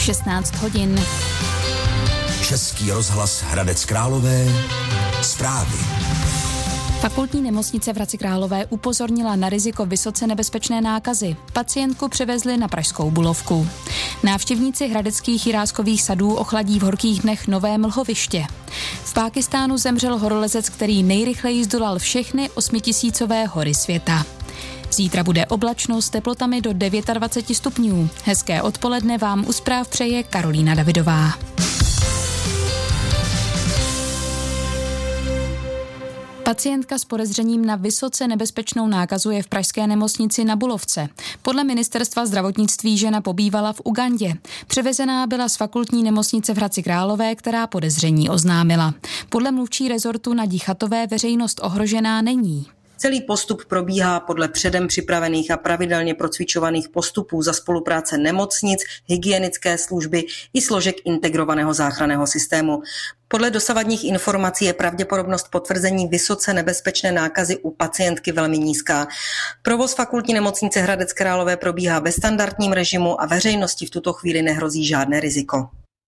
16 hodin. Český rozhlas Hradec Králové. Zprávy. Fakultní nemocnice v Hradci Králové upozornila na riziko vysoce nebezpečné nákazy. Pacientku převezli na pražskou Bulovku. Návštěvníci hradeckých jiráskových sadů ochladí v horkých dnech nové mlhoviště. V Pákistánu zemřel horolezec, který nejrychleji zdolal všechny 8000 hory světa. Zítra bude oblačno s teplotami do 29 stupňů. Hezké odpoledne vám u zpráv přeje Karolína Davidová. Pacientka s podezřením na vysoce nebezpečnou nákazu je v pražské nemocnici na Bulovce. Podle ministerstva zdravotnictví žena pobývala v Ugandě. Převezená byla z fakultní nemocnice v Hradci Králové, která podezření oznámila. Podle mluvčí rezortu Nadi Chatové veřejnost ohrožená není. Celý postup probíhá podle předem připravených a pravidelně procvičovaných postupů za spolupráce nemocnic, hygienické služby i složek integrovaného záchranného systému. Podle dosavadních informací je pravděpodobnost potvrzení vysoce nebezpečné nákazy u pacientky velmi nízká. Provoz fakultní nemocnice Hradec Králové probíhá ve standardním režimu a veřejnosti v tuto chvíli nehrozí žádné riziko.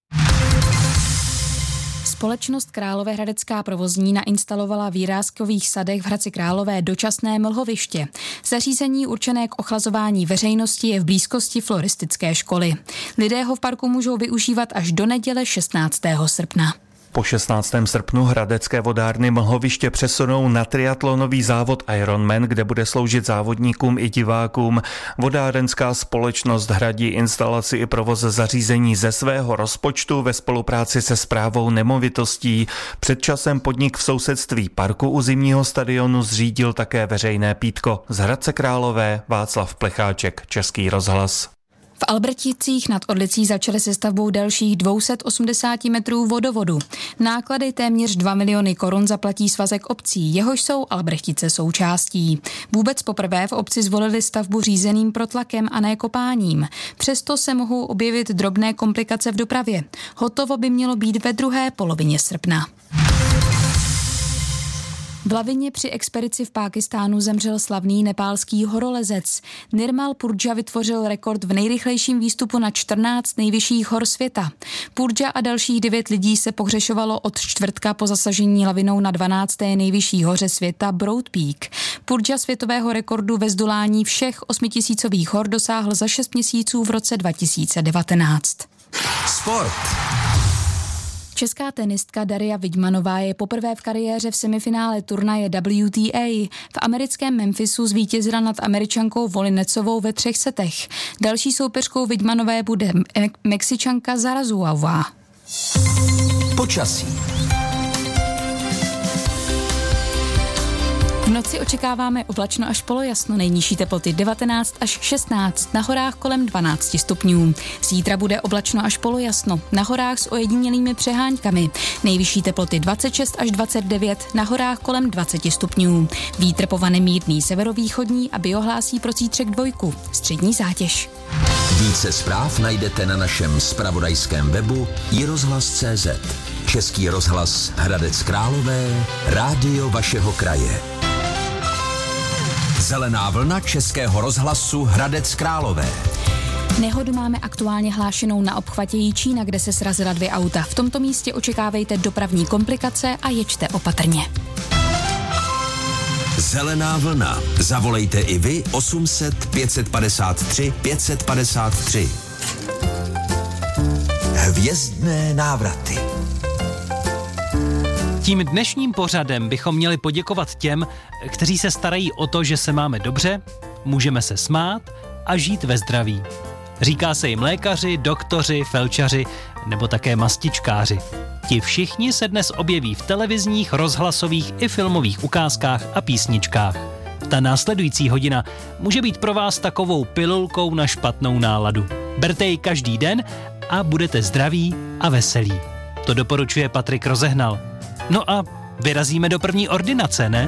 Společnost Královéhradecká provozní nainstalovala v jiráskových sadech v Hradci Králové dočasné mlhoviště. Zařízení určené k ochlazování veřejnosti je v blízkosti floristické školy. Lidé ho v parku můžou využívat až do neděle 16. srpna. Po 16. srpnu hradecké vodárny mlhoviště přesunou na triatlonový závod Ironman, kde bude sloužit závodníkům i divákům. Vodárenská společnost hradí instalaci i provoz zařízení ze svého rozpočtu ve spolupráci se správou nemovitostí. Před časem podnik v sousedství parku u zimního stadionu zřídil také veřejné pítko. Z Hradce Králové Václav Plecháček, Český rozhlas. V Albrticích nad Orlicí začaly se stavbou dalších 280 metrů vodovodu. Náklady téměř 2 miliony korun zaplatí svazek obcí, jehož jsou Albrechtice součástí. Vůbec poprvé v obci zvolili stavbu řízeným protlakem a ne kopáním. Přesto se mohou objevit drobné komplikace v dopravě. Hotovo by mělo být ve druhé polovině srpna. V lavině při expedici v Pákistánu zemřel slavný nepálský horolezec. Nirmal Purdža vytvořil rekord v nejrychlejším výstupu na 14 nejvyšších hor světa. Purdža a dalších 9 lidí se pohřešovalo od čtvrtka po zasažení lavinou na 12. nejvyšší hoře světa Broad Peak. Purdža světového rekordu ve zdolání všech 8000 hor dosáhl za 6 měsíců v roce 2019. Sport. Česká tenistka Daria Vidmanová je poprvé v kariéře v semifinále turnaje WTA. V americkém Memphisu zvítězila nad Američankou Volinecovou ve 3 setech. Další soupeřkou Vidmanové bude Mexičanka Zarazuová. Počasí. V noci očekáváme oblačno až polojasno, nejnižší teploty 19 až 16, na horách kolem 12 stupňů. Zítra bude oblačno až polojasno, na horách s ojedinělými přeháňkami. Nejvyšší teploty 26 až 29, na horách kolem 20 stupňů. Vítr povane mírný severovýchodní a biohlásí pro zítřek 2, střední zátěž. Více zpráv najdete na našem zpravodajském webu iRozhlas.cz. Český rozhlas Hradec Králové, rádio vašeho kraje. Zelená vlna Českého rozhlasu Hradec Králové. Nehodu máme aktuálně hlášenou na obchvatě Jičína, kde se srazila 2 auta. V tomto místě očekávejte dopravní komplikace a jeďte opatrně. Zelená vlna. Zavolejte i vy 800 553 553. Hvězdné návraty. Tím dnešním pořadem bychom měli poděkovat těm, kteří se starají o to, že se máme dobře, můžeme se smát a žít ve zdraví. Říká se jim lékaři, doktoři, felčaři nebo také mastičkáři. Ti všichni se dnes objeví v televizních, rozhlasových i filmových ukázkách a písničkách. Ta následující hodina může být pro vás takovou pilulkou na špatnou náladu. Berte ji každý den a budete zdraví a veselí. To doporučuje Patrik Rozehnal. No a vyrazíme do první ordinace, ne?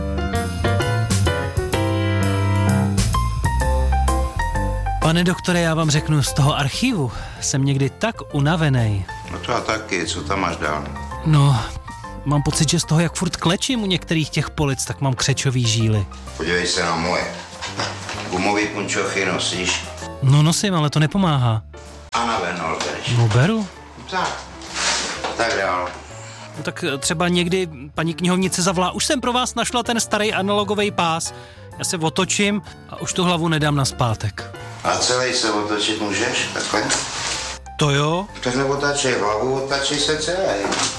Pane doktore, já vám řeknu, z toho archivu jsem někdy tak unavenej. No to a taky, co tam máš dál? No, mám pocit, že z toho, jak furt klečím u některých těch polic, tak mám křečový žíly. Podívej se na moje. Gumový punčochy nosíš? No nosím, ale to nepomáhá. A na Venol bereš. No beru. Tak dál. No tak třeba někdy paní knihovnice zavolá, už jsem pro vás našla ten starý analogový pás. Já se otočím a už tu hlavu nedám nazpátek. A celý se otočit můžeš? Takhle? To jo? Tak neotáčej hlavu, otáčej se celý.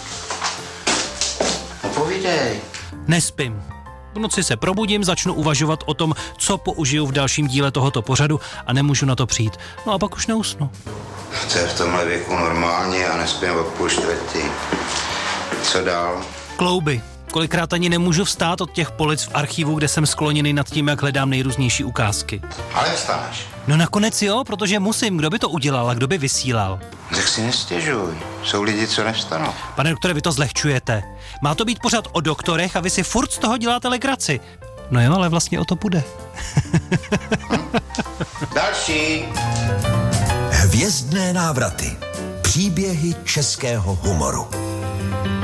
No povídej. Nespím. V noci se probudím, začnu uvažovat o tom, co použiju v dalším díle tohoto pořadu a nemůžu na to přijít. No a pak už neusnu. To je v tomhle věku normálně a nespím od 3:30. Co dál? Klouby. Kolikrát ani nemůžu vstát od těch polic v archivu, kde jsem skloněný nad tím, jak hledám nejrůznější ukázky. Ale vstaneš. No nakonec jo, protože musím. Kdo by to udělal a kdo by vysílal? Tak si nestěžuj. Jsou lidi, co nevstanou. Pane doktore, vy to zlehčujete. Má to být pořád o doktorech a vy si furt z toho děláte legraci. No jo, ale vlastně o to půjde. Další. Hvězdné návraty. Příběhy českého humoru.